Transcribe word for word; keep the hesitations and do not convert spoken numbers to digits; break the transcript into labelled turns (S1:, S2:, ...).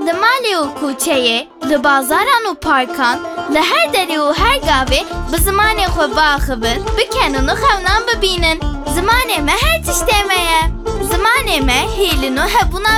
S1: li malê û kûçeyê, li bazaran û parkan, li her derê û her gavê bi zimanê xwe biaxivin, bikenin û xewnan bibînin. Zimanê me her tiştê me ye. Zimanê me hêlin û hebûna